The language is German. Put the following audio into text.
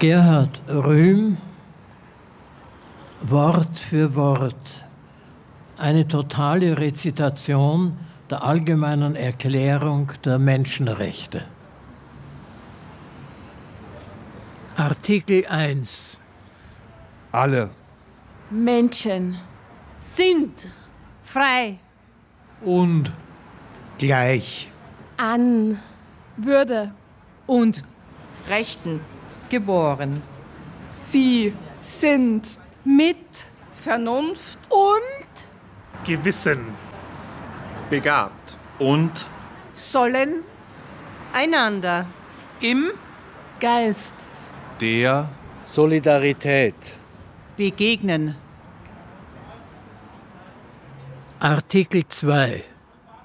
Gerhard Rühm, Wort für Wort. Eine totale Rezitation der Allgemeinen Erklärung der Menschenrechte. Artikel 1. Alle Menschen sind frei und gleich an Würde und Rechten geboren. Sie sind Mit Vernunft und Gewissen, begabt und sollen einander im Geist der Solidarität. begegnen. Artikel 2.